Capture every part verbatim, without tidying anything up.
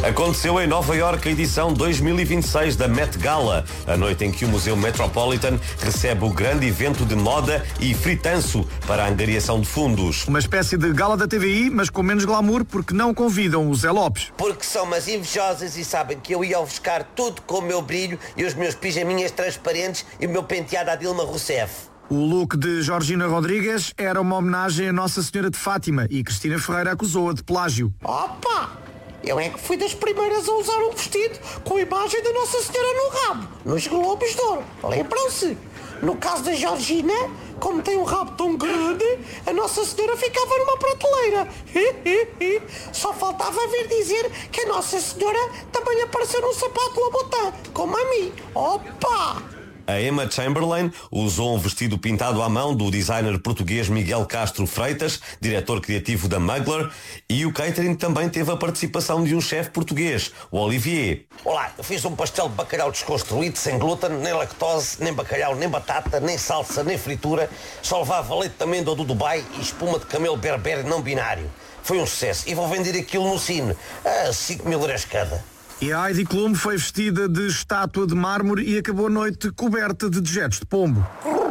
Aconteceu em Nova Iorque a edição dois mil e vinte e seis da Met Gala, a noite em que o Museu Metropolitan recebe o grande evento de moda e fritanço para a angariação de fundos. Uma espécie de gala da T V I, mas com menos glamour, porque não convidam o Zé Lopes. Porque são umas invejosas e sabem que eu ia ofuscar tudo com o meu brilho e os meus pijaminhas transparentes e o meu penteado à Dilma Rousseff. O look de Georgina Rodrigues era uma homenagem a Nossa Senhora de Fátima e Cristina Ferreira acusou-a de plágio. Opa! Eu é que fui das primeiras a usar um vestido com a imagem da Nossa Senhora no rabo, nos Globos de Ouro. Lembram-se? No caso da Georgina, como tem um rabo tão grande, a Nossa Senhora ficava numa prateleira. Só faltava vir dizer que a Nossa Senhora também apareceu num sapato Louboutin, como a mim. Opa! A Emma Chamberlain usou um vestido pintado à mão do designer português Miguel Castro Freitas, diretor criativo da Mugler, e o catering também teve a participação de um chefe português, o Olivier. Olá, eu fiz um pastel de bacalhau desconstruído, sem glúten, nem lactose, nem bacalhau, nem batata, nem salsa, nem fritura. Só levava leite de amêndoa do Dubai e espuma de camelo berber não binário. Foi um sucesso e vou vender aquilo no Cine a cinco mil euros cada. E a Heidi Klum foi vestida de estátua de mármore e acabou a noite coberta de dejetos de pombo.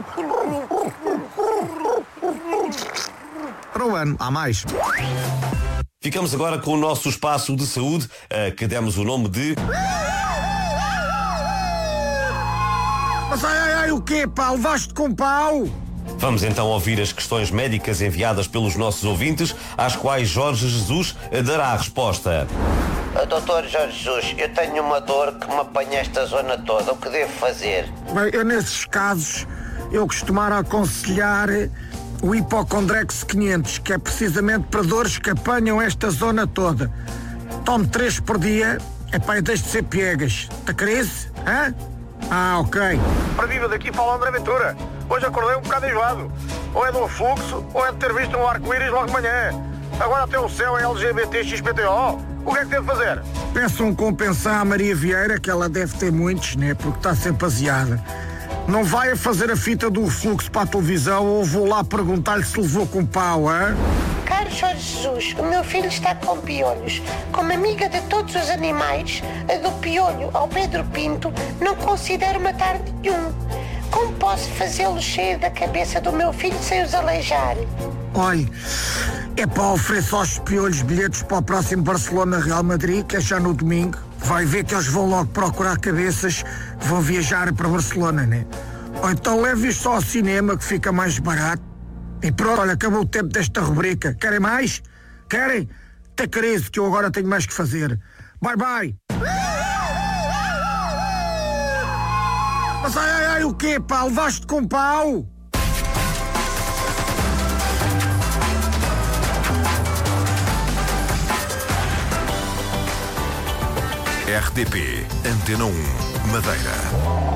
Para o ano, há mais. Ficamos agora com o nosso espaço de saúde, a que demos o nome de... Mas ai, ai, ai, o quê, pá? Levaste com pau? Vamos então ouvir as questões médicas enviadas pelos nossos ouvintes, às quais Jorge Jesus dará a resposta. Doutor Jorge Jesus, eu tenho uma dor que me apanha esta zona toda. O que devo fazer? Bem, eu nesses casos, eu costumava aconselhar o Hipocondrex quinhentos, que é precisamente para dores que apanham esta zona toda. Tome três por dia, é pá, e deixe de ser piegas. Te cresce? Hã? Ah, ok. Para viva daqui fala André Ventura. Hoje acordei um bocado enjoado. Ou é do fluxo, ou é de ter visto um arco-íris logo de manhã. Agora até o céu é L G B T X P T O. O que é que devo fazer? Peçam um compensar à Maria Vieira, que ela deve ter muitos, né? Porque está sempre aziada. Não vai a fazer a fita do refluxo para a televisão ou vou lá perguntar-lhe se levou com pau, hein? Caro Jorge Jesus, o meu filho está com piolhos. Como amiga de todos os animais, a do piolho ao Pedro Pinto, não considero matar nenhum. Como posso fazê-lo cheio da cabeça do meu filho sem os aleijar? Olha, é para oferecer aos piolhos bilhetes para o próximo Barcelona-Real Madrid, que é já no domingo. Vai ver que eles vão logo procurar cabeças, vão viajar para Barcelona, né? Ou então leve-os só ao cinema, que fica mais barato. E pronto, olha, acabou o tempo desta rubrica. Querem mais? Querem? Até careço, que eu agora tenho mais que fazer. Bye, bye! Mas ai, ai, ai, o quê, pá? Levaste com pau? R T P Antena um Madeira.